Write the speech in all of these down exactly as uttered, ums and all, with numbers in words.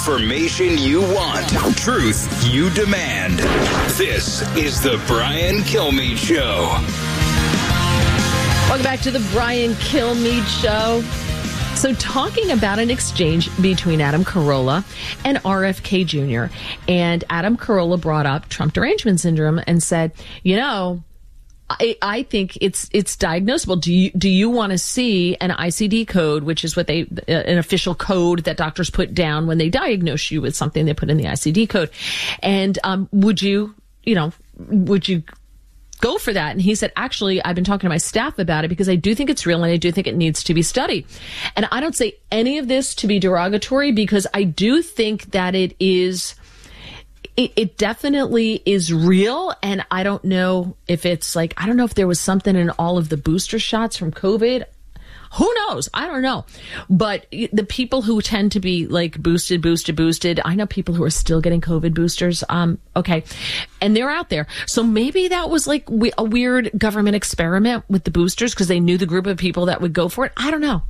Information you want. Truth you demand. This is the Brian Kilmeade Show. Welcome back to the Brian Kilmeade Show. So talking about an exchange between Adam Carolla and R F K Junior And Adam Carolla brought up Trump derangement syndrome and said, you know, I, I think it's it's diagnosable. Do you do you want to see an I C D code, which is what they an official code that doctors put down when they diagnose you with something? They put in the I C D code, and um, would you you know would you go for that? And he said, actually, I've been talking to my staff about it because I do think it's real and I do think it needs to be studied. And I don't say any of this to be derogatory because I do think that it is. It, it definitely is real, and I don't know if it's like, I don't know if there was something in all of the booster shots from COVID. Who knows? I don't know. But the people who tend to be like boosted, boosted, boosted, I know people who are still getting COVID boosters. Um, okay. And they're out there. So maybe that was like a weird government experiment with the boosters because they knew the group of people that would go for it. I don't know.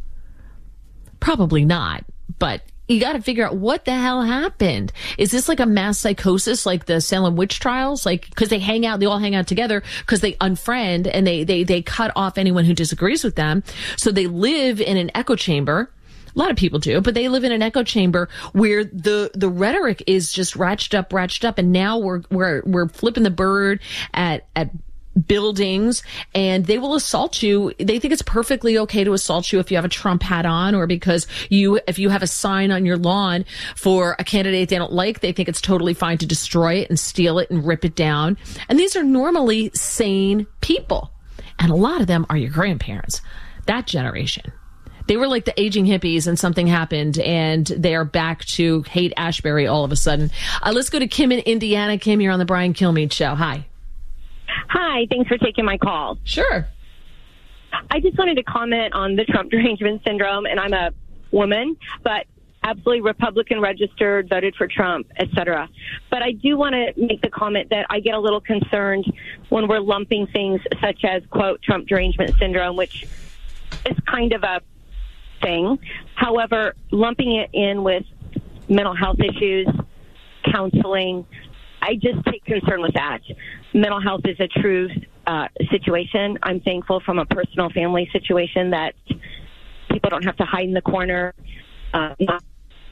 Probably not, but you got to figure out what the hell happened. Is this like a mass psychosis, like the Salem witch trials? Like, because they hang out, they all hang out together because they unfriend and they, they, they cut off anyone who disagrees with them. So they live in an echo chamber. A lot of people do, but they live in an echo chamber where the, the rhetoric is just ratcheted up, ratcheted up. And now we're, we're, we're flipping the bird at, at, buildings, and they will assault you. They think it's perfectly okay to assault you if you have a Trump hat on, or because you, if you have a sign on your lawn for a candidate they don't like, they think it's totally fine to destroy it and steal it and rip it down. And these are normally sane people. And a lot of them are your grandparents, that generation. They were like the aging hippies and something happened and they are back to hate Ashbury all of a sudden. Uh, let's go to Kim in Indiana. Kim, you're on the Brian Kilmeade Show. Hi. Hi, thanks for taking my call. Sure. I just wanted to comment on the Trump derangement syndrome, and I'm a woman, but absolutely Republican registered, voted for Trump, et cetera. But I do want to make the comment that I get a little concerned when we're lumping things such as, quote, Trump derangement syndrome, which is kind of a thing. However, lumping it in with mental health issues, counseling, I just take concern with that. Mental health is a true uh, situation. I'm thankful from a personal family situation that people don't have to hide in the corner, uh, not,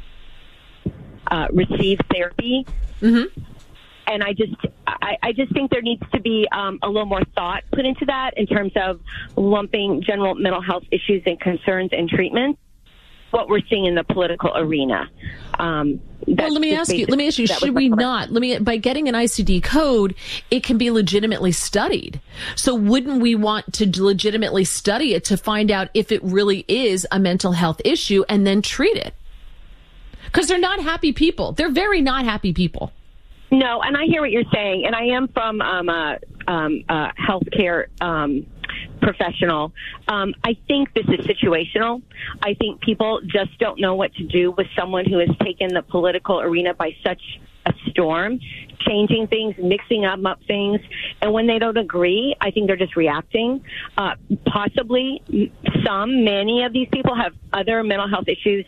uh, receive therapy. Mm-hmm. And I just, I, I just think there needs to be um, a little more thought put into that in terms of lumping general mental health issues and concerns and treatment. What we're seeing in the political arena. Um, well, let me ask you, let me ask you, should we not, let me, by getting an I C D code, it can be legitimately studied. So wouldn't we want to legitimately study it to find out if it really is a mental health issue and then treat it? Because they're not happy people. They're very not happy people. No, and I hear what you're saying, and I am from um, a, um, a healthcare um, professional. Um, I think this is situational. I think people just don't know what to do with someone who has taken the political arena by such a storm, changing things, mixing up, up things. And when they don't agree, I think they're just reacting. Uh, possibly some, many of these people have other mental health issues,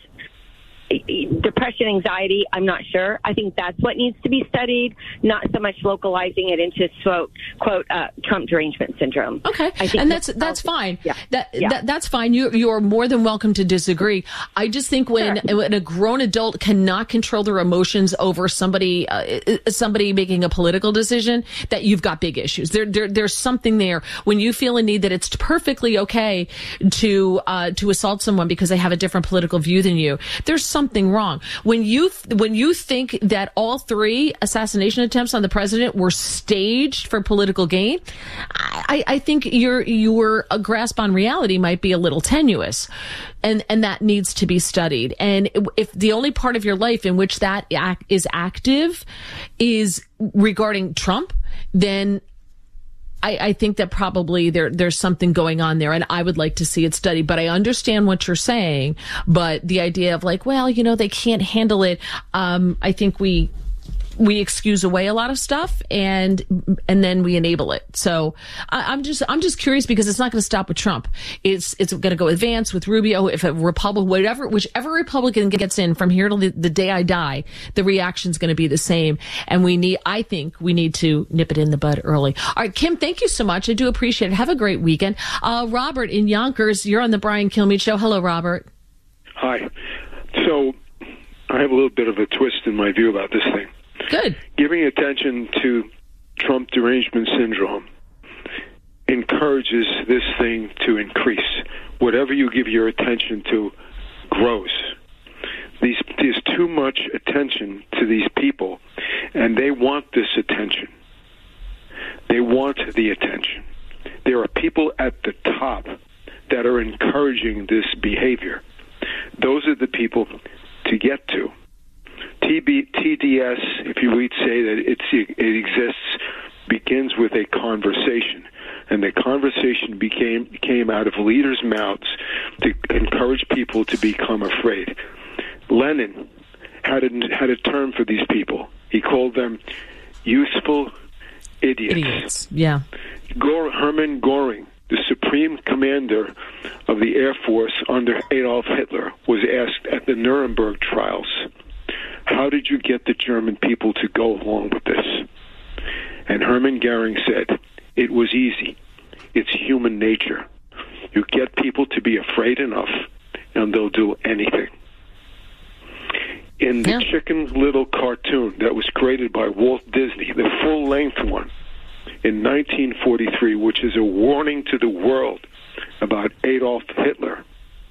depression, anxiety, I'm not sure. I think that's what needs to be studied, not so much localizing it into, quote, quote uh, Trump derangement syndrome. Okay, I think and that's that's fine. Yeah. That, yeah. that that's fine. You you're more than welcome to disagree. I just think when, sure. when a grown adult cannot control their emotions over somebody uh, somebody making a political decision, that you've got big issues. There, there there's something there when you feel a need that it's perfectly okay to uh, to assault someone because they have a different political view than you. There's something wrong. When you when you think that all three assassination attempts on the president were staged for political gain, I, I think your your grasp on reality might be a little tenuous, and and that needs to be studied. And if the only part of your life in which that act is active is regarding Trump, then I, I think that probably there there's something going on there, and I would like to see it studied. But I understand what you're saying. But the idea of like, well, you know, they can't handle it. Um, I think we we excuse away a lot of stuff and and then we enable it. So I, I'm just I'm just curious because it's not going to stop with Trump. It's it's going to go with Vance, with Rubio, if a Republican, whatever, whichever Republican gets in from here till the, the day I die, the reaction's going to be the same. And we need, I think, we need to nip it in the bud early. All right, Kim, thank you so much. I do appreciate it. Have a great weekend. Uh, Robert in Yonkers, you're on the Brian Kilmeade Show. Hello, Robert. Hi. So I have a little bit of a twist in my view about this thing. Good. Giving attention to Trump derangement syndrome encourages this thing to increase. Whatever you give your attention to grows. These, there's too much attention to these people, and they want this attention. They want the attention. There are people at the top that are encouraging this behavior. Those are the people to get to. T B, T D S, if you would say that it's, it exists, begins with a conversation. And the conversation became came out of leaders' mouths to encourage people to become afraid. Lenin had a, had a term for these people. He called them useful idiots. Idiots, yeah. Gor- Hermann Göring, the supreme commander of the Air Force under Adolf Hitler, was asked at the Nuremberg trials, how did you get the German people to go along with this? And Hermann Göring said, it was easy. It's human nature. You get people to be afraid enough, and they'll do anything. In the yeah. Chicken Little cartoon that was created by Walt Disney, the full-length one, in nineteen forty-three, which is a warning to the world about Adolf Hitler,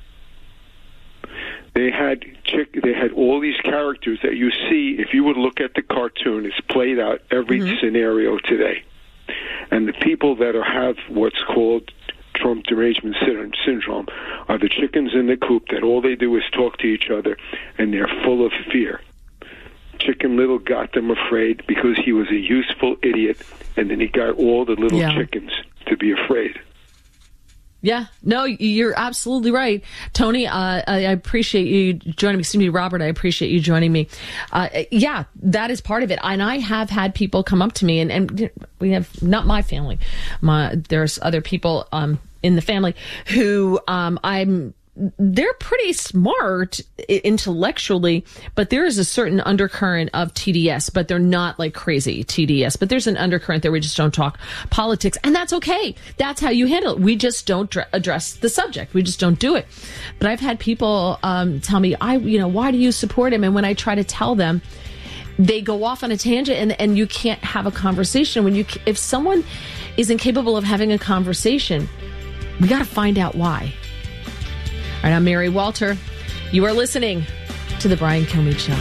They had chick, they had all these characters that you see. If you would look at the cartoon, it's played out every mm-hmm. scenario today. And the people that are, have what's called Trump derangement syndrome are the chickens in the coop that all they do is talk to each other, and they're full of fear. Chicken Little got them afraid because he was a useful idiot, and then he got all the little yeah. chickens to be afraid. Yeah, no, you're absolutely right. Tony, uh, I appreciate you joining me. Excuse me, Robert, I appreciate you joining me. Uh, yeah, that is part of it. And I have had people come up to me, and, and we have, not my family, my, there's other people um, in the family who um, I'm, they're pretty smart intellectually, but there is a certain undercurrent of T D S, but they're not like crazy T D S, but there's an undercurrent there. We just don't talk politics, and that's okay. That's how you handle it. We just don't dr- address the subject. We just don't do it. But I've had people um, tell me, I, you know, why do you support him? And when I try to tell them, they go off on a tangent, and, and you can't have a conversation. When you, if someone is incapable of having a conversation, we got to find out why. All right, I'm Mary Walter. You are listening to The Brian Kilmeade Show.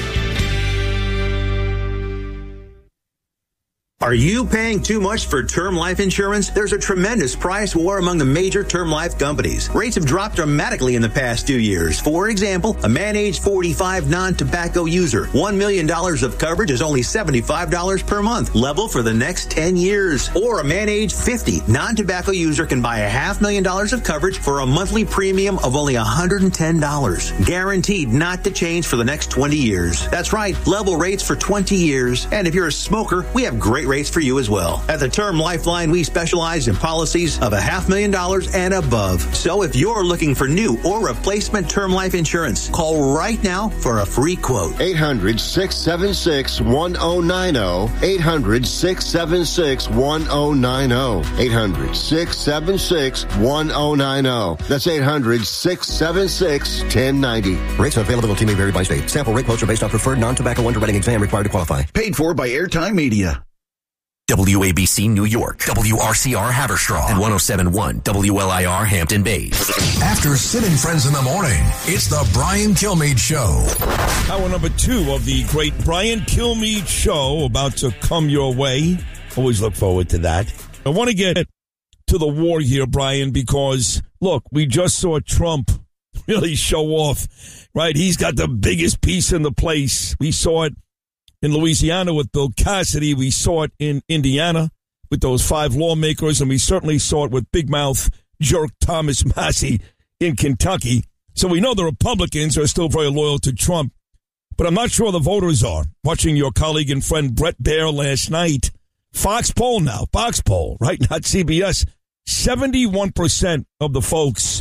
Are you paying too much for term life insurance? There's a tremendous price war among the major term life companies. Rates have dropped dramatically in the past two years. For example, a man age forty-five non-tobacco user, one million dollars of coverage is only seventy-five dollars per month, level for the next ten years. Or a man age fifty non-tobacco user can buy a half million dollars of coverage for a monthly premium of only one hundred ten dollars. Guaranteed not to change for the next twenty years. That's right, level rates for twenty years. And if you're a smoker, we have great rates for you as well. At the Term Lifeline, we specialize in policies of a half million dollars and above. So if you're looking for new or replacement term life insurance, call right now for a free quote. eight hundred, six seven six, one oh nine oh. eight hundred, six seven six, one oh nine oh. eight hundred, six seven six, one oh nine oh. That's eight hundred, six seven six, one oh nine oh. Rates and availability may vary by state. Sample rate quotes are based on preferred non-tobacco underwriting exam required to qualify. Paid for by Airtime Media. W A B C New York, W R C R Haverstraw, and one oh seven point one W L I R Hampton Bays. After Sitting Friends in the morning, it's the Brian Kilmeade Show. Hour number two of the great Brian Kilmeade Show about to come your way. Always look forward to that. I want to get to the war here, Brian, because, look, we just saw Trump really show off, right? He's got the biggest piece in the place. We saw it in Louisiana with Bill Cassidy. We saw it in Indiana with those five lawmakers, and we certainly saw it with big mouth jerk Thomas Massie in Kentucky. So we know the Republicans are still very loyal to Trump. but I'm not sure the voters are. Watching your colleague and friend Brett Baer last night, Fox poll now, Fox poll, right? Not C B S. seventy-one percent of the folks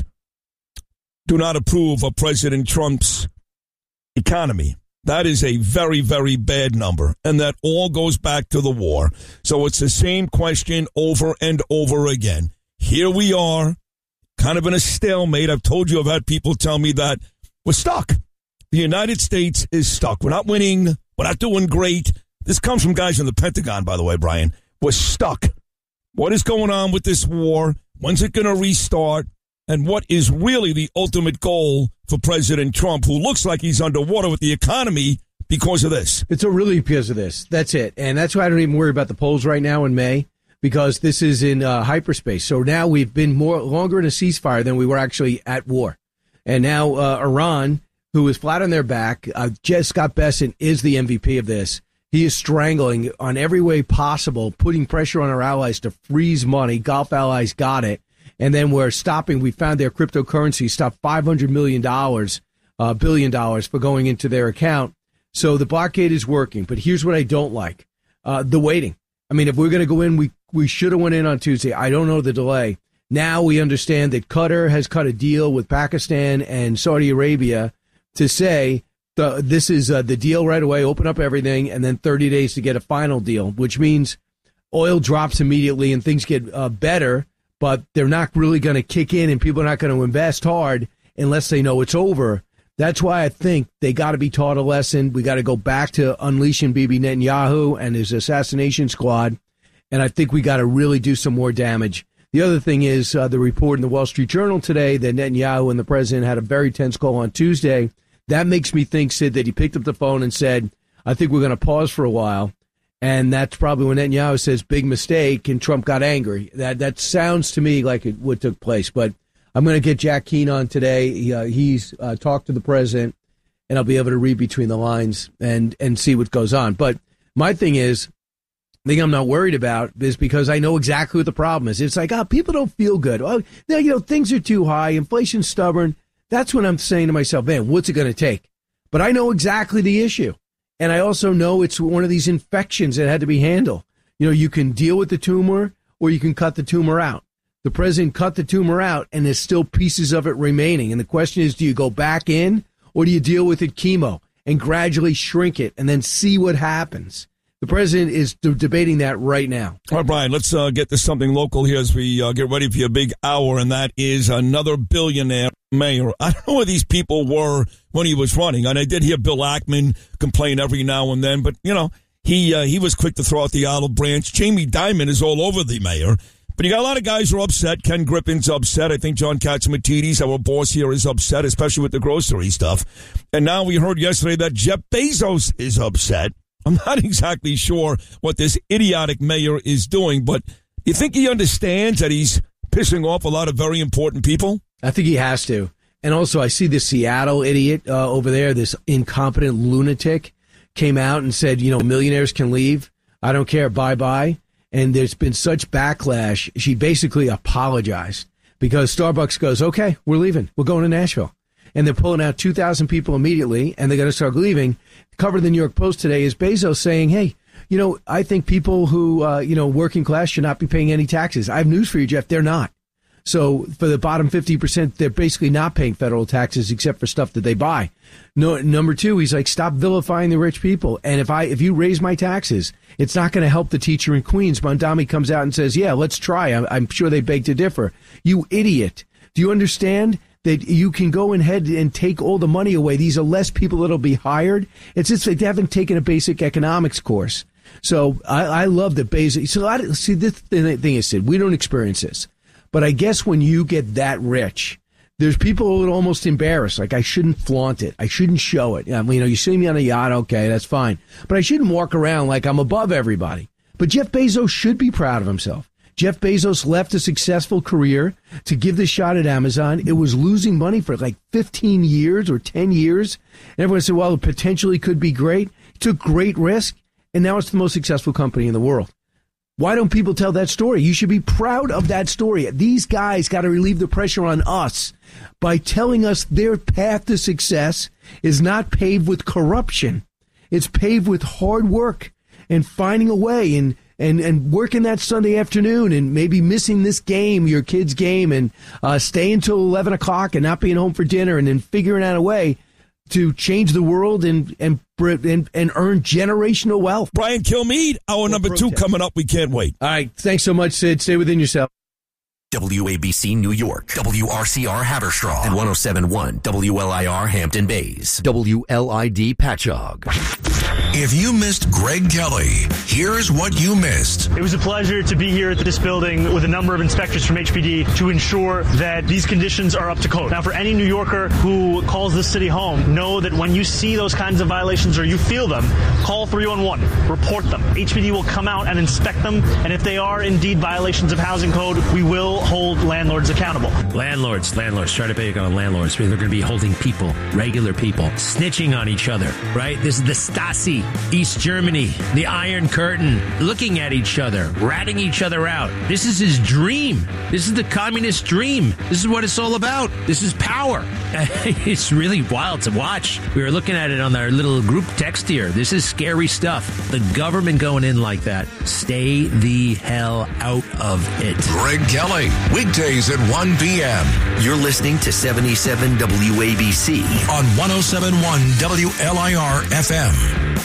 do not approve of President Trump's economy. That is a very, very bad number, and that all goes back to the war. So it's the same question over and over again. Here we are, kind of in a stalemate. I've told you, I've had people tell me that we're stuck. The United States is stuck. We're not winning. We're not doing great. This comes from guys in the Pentagon, by the way, Brian. We're stuck. What is going on with this war? When's it going to restart? And what is really the ultimate goal for President Trump, who looks like he's underwater with the economy because of this? It's a really because of this. That's it. And that's why I don't even worry about the polls right now in May, because this is in uh, hyperspace. So now we've been more longer in a ceasefire than we were actually at war. And now uh, Iran, who is flat on their back, uh, Jess Scott Bessent is the M V P of this. He is strangling on every way possible, putting pressure on our allies to freeze money. Gulf allies got it. And then we're stopping. We found their cryptocurrency stopped five hundred million dollars, uh, billion dollars for going into their account. So the blockade is working. But here's what I don't like. Uh, the waiting. I mean, if we're going to go in, we, we should have went in on Tuesday. I don't know the delay. Now we understand that Qatar has cut a deal with Pakistan and Saudi Arabia to say the, this is uh, the deal right away, open up everything, and then thirty days to get a final deal, which means oil drops immediately and things get uh, better. But they're not really going to kick in and people are not going to invest hard unless they know it's over. That's why I think they got to be taught a lesson. We got to go back to unleashing Bibi Netanyahu and his assassination squad. And I think we got to really do some more damage. The other thing is uh, the report in the Wall Street Journal today that Netanyahu and the president had a very tense call on Tuesday. That makes me think, Sid, that he picked up the phone and said, I think we're going to pause for a while. And that's probably when Netanyahu says big mistake and Trump got angry. That that sounds to me like it what took place. But I'm going to get Jack Keane on today. He, uh, he's uh, talked to the president, and I'll be able to read between the lines and, and see what goes on. But my thing is, the thing I'm not worried about is because I know exactly what the problem is. It's like, oh, people don't feel good. Oh, you know, things are too high. Inflation's stubborn. That's when I'm saying to myself, man, what's it going to take? But I know exactly the issue. And I also know it's one of these infections that had to be handled. You know, you can deal with the tumor or you can cut the tumor out. The president cut the tumor out and there's still pieces of it remaining. And the question is, do you go back in or do you deal with it chemo and gradually shrink it and then see what happens? The president is d- debating that right now. All right, Brian, let's uh, get to something local here as we uh, get ready for your big hour, and that is another billionaire mayor. I don't know where these people were when he was running, and I did hear Bill Ackman complain every now and then, but, you know, he uh, he was quick to throw out the olive branch. Jamie Dimon is all over the mayor, but you got a lot of guys who are upset. Ken Griffin's upset. I think John Katsimatidis, our boss here, is upset, especially with the grocery stuff. And now we heard yesterday that Jeff Bezos is upset. I'm not exactly sure what this idiotic mayor is doing, but you think he understands that he's pissing off a lot of very important people? I think he has to. And also, I see this Seattle idiot uh, over there, this incompetent lunatic, came out and said, you know, millionaires can leave. I don't care. Bye-bye. And there's been such backlash. She basically apologized because Starbucks goes, okay, we're leaving. We're going to Nashville. And they're pulling out two thousand people immediately, and they're going to start leaving. Cover of the New York Post today is Bezos saying, hey, you know, I think people who, uh, you know, working class should not be paying any taxes. I have news for you, Jeff. They're not. So for the bottom fifty percent, they're basically not paying federal taxes except for stuff that they buy. No, number two, he's like, stop vilifying the rich people. And if I if you raise my taxes, it's not going to help the teacher in Queens. Mondami comes out and says, yeah, let's try. I'm, I'm sure they beg to differ. You idiot. Do you understand that you can go ahead and take all the money away? These are less people that'll be hired. It's just they haven't taken a basic economics course. So I, I love that Bezos. So I, see, this thing is, Sid, we don't experience this. But I guess when you get that rich, there's people who are almost embarrassed. Like, I shouldn't flaunt it. I shouldn't show it. I mean, you know, you see me on a yacht, okay, that's fine. But I shouldn't walk around like I'm above everybody. But Jeff Bezos should be proud of himself. Jeff Bezos left a successful career to give the shot at Amazon. It was losing money for like fifteen years or ten years. And everyone said, well, it potentially could be great. He took great risk, and now it's the most successful company in the world. Why don't people tell that story? You should be proud of that story. These guys got to relieve the pressure on us by telling us their path to success is not paved with corruption. It's paved with hard work and finding a way and, and, and working that Sunday afternoon and maybe missing this game, your kid's game, and uh, staying till eleven o'clock and not being home for dinner and then figuring out a way to change the world and and and, and earn generational wealth. Brian Kilmeade, hour number two coming up. We can't wait. All right. Thanks so much, Sid. Stay within yourself. W A B C New York, W R C R Haverstraw, and one oh seven point one W L I R Hampton Bays, W L I D Patchogue. If you missed Greg Kelly, here's what you missed. It was a pleasure to be here at this building with a number of inspectors from H P D to ensure that these conditions are up to code. Now, for any New Yorker who calls this city home, know that when you see those kinds of violations or you feel them, call three one one, report them. H P D will come out and inspect them, and if they are indeed violations of housing code, we will hold landlords accountable. Landlords, landlords, try to pick on landlords. They're going to be holding people, regular people, snitching on each other, right? This is the Stasi, East Germany, the Iron Curtain, looking at each other, ratting each other out. This is his dream. This is the communist dream. This is what it's all about. This is power. It's really wild to watch. We were looking at it on our little group text here. This is scary stuff. The government going in like that. Stay the hell out of it. Greg Kelly, weekdays at one p.m. You're listening to seventy-seven W A B C on one oh seven point one W L I R F M.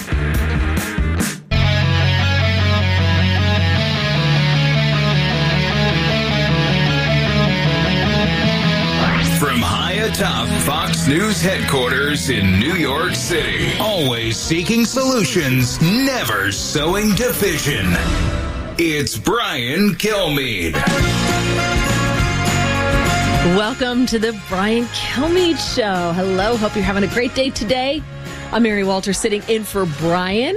From high atop Fox News headquarters in New York City, always seeking solutions, never sowing division. It's Brian Kilmeade. Welcome to the Brian Kilmeade Show. Hello, hope you're having a great day today. I'm Mary Walter sitting in for Brian.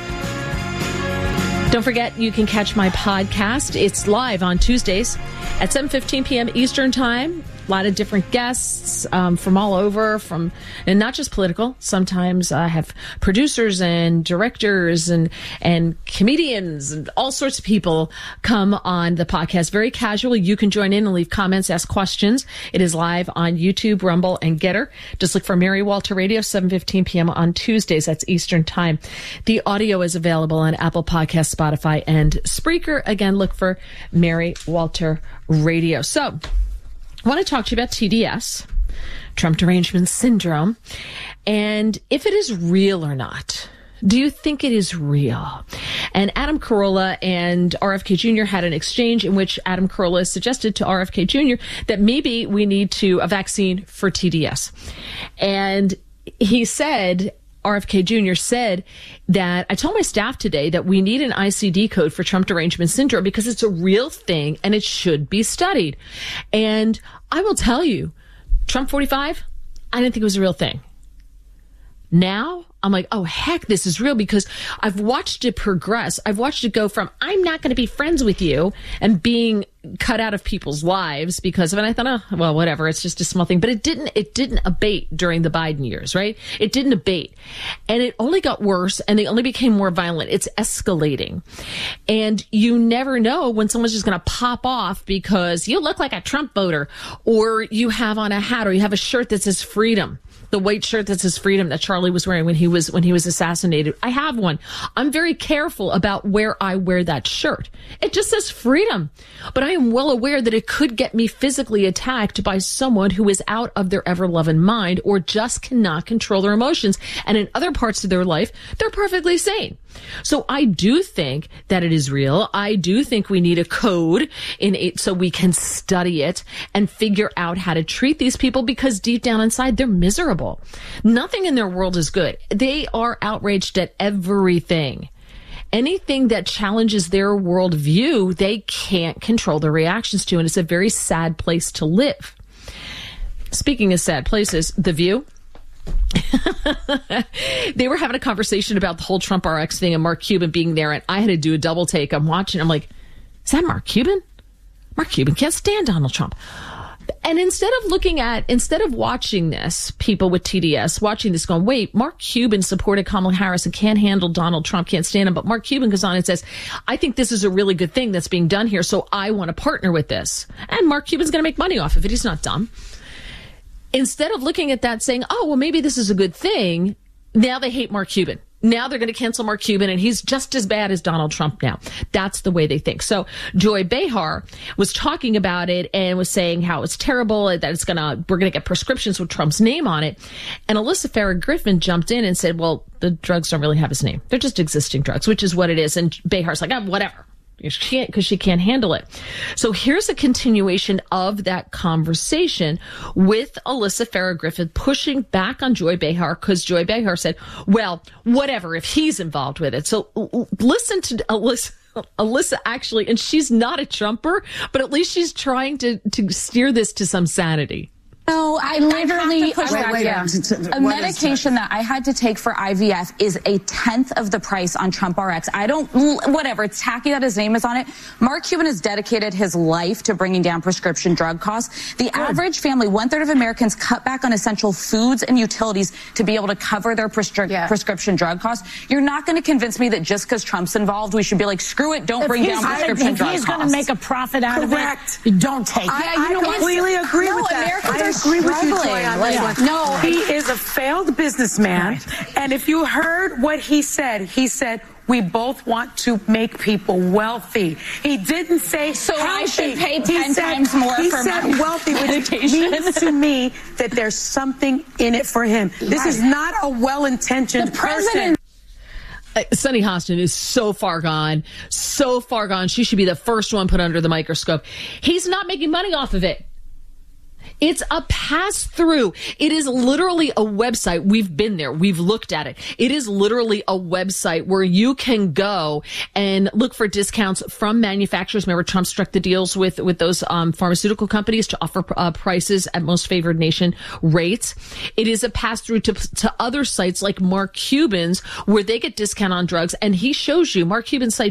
Don't forget, you can catch my podcast. It's live on Tuesdays at seven fifteen p.m. Eastern Time. A lot of different guests um, from all over, from and not just political. Sometimes I have producers and directors and and comedians and all sorts of people come on the podcast. Very casual. You can join in and leave comments, ask questions. It is live on YouTube, Rumble, and Getter. Just look for Mary Walter Radio, seven fifteen p.m. on Tuesdays. That's Eastern Time. The audio is available on Apple Podcasts, Spotify, and Spreaker. Again, look for Mary Walter Radio. So, I want to talk to you about T D S, Trump Derangement Syndrome, and if it is real or not. Do you think it is real? And Adam Carolla and R F K Junior had an exchange in which Adam Carolla suggested to R F K Junior that maybe we need to a vaccine for T D S. And he said, R F K Junior said that I told my staff today that we need an I C D code for Trump Derangement Syndrome because it's a real thing and it should be studied. And I will tell you, Trump forty-five, I didn't think it was a real thing. Now, I'm like, oh, heck, this is real because I've watched it progress. I've watched it go from I'm not going to be friends with you and being cut out of people's lives because of it. And I thought, oh, well, whatever. It's just a small thing. But it didn't, it didn't abate during the Biden years, right? It didn't abate. And it only got worse and they only became more violent. It's escalating. And you never know when someone's just going to pop off because you look like a Trump voter or you have on a hat or you have a shirt that says freedom. The white shirt that says freedom that Charlie was wearing when he was when he was assassinated. I have one. I'm very careful about where I wear that shirt. It just says freedom. But I am well aware that it could get me physically attacked by someone who is out of their ever-loving mind or just cannot control their emotions. And in other parts of their life, they're perfectly sane. So I do think that it is real. I do think we need a code in it so we can study it and figure out how to treat these people because deep down inside, they're miserable. Nothing in their world is good. They are outraged at everything. Anything that challenges their worldview, they can't control their reactions to, and it's a very sad place to live. Speaking of sad places, The View. They were having a conversation about the whole Trump R X thing and Mark Cuban being there, and I had to do a double take. I'm watching. I'm like, is that Mark Cuban? Mark Cuban can't stand Donald Trump. And instead of looking at, instead of watching this, people with T D S, watching this going, wait, Mark Cuban supported Kamala Harris and can't handle Donald Trump, can't stand him. But Mark Cuban goes on and says, I think this is a really good thing that's being done here, so I want to partner with this. And Mark Cuban's going to make money off of it. He's not dumb. Instead of looking at that saying, oh, well, maybe this is a good thing, now they hate Mark Cuban. Now they're going to cancel Mark Cuban, and he's just as bad as Donald Trump now. That's the way they think. So Joy Behar was talking about it and was saying how it's terrible, that it's going to, we're going to get prescriptions with Trump's name on it. And Alyssa Farah Griffin jumped in and said, well, the drugs don't really have his name. They're just existing drugs, which is what it is. And Behar's like, oh, whatever. She can't, because she can't handle it. So here's a continuation of that conversation with Alyssa Farah Griffin pushing back on Joy Behar, because Joy Behar said, well, whatever, if he's involved with it. So l- listen to Alyssa. Alyssa actually, and she's not a Trumper, but at least she's trying to, to steer this to some sanity. No, I literally, I wait, wait, yeah. a medication that I had to take for I V F is a tenth of the price on Trump R X. I don't, whatever, it's tacky that his name is on it. Mark Cuban has dedicated his life to bringing down prescription drug costs. The Good. average family, one third of Americans cut back on essential foods and utilities to be able to cover their prescri- yeah. prescription drug costs. You're not going to convince me that just because Trump's involved, we should be like, screw it, don't if bring down prescription if drug costs. If he's going to make a profit out Correct. of it, don't take it. I, I completely agree no, with that. Americans I are agree with you, Joy, on this like, one. No. He is a failed businessman. Right. And if you heard what he said, he said, we both want to make people wealthy. He didn't say so healthy. I should pay he ten said, times more he for said my wealthy, medication. Which means to me that there's something in it for him. This right. is not a well-intentioned the president- person. Uh, Sunny Hostin is so far gone, so far gone. She should be the first one put under the microscope. He's not making money off of it. It's a pass-through. It is literally a website. We've been there. We've looked at it. It is literally a website where you can go and look for discounts from manufacturers. Remember, Trump struck the deals with, with those um, pharmaceutical companies to offer uh, prices at most favored nation rates. It is a pass-through to, to other sites like Mark Cuban's, where they get discount on drugs. And he shows you, Mark Cuban's site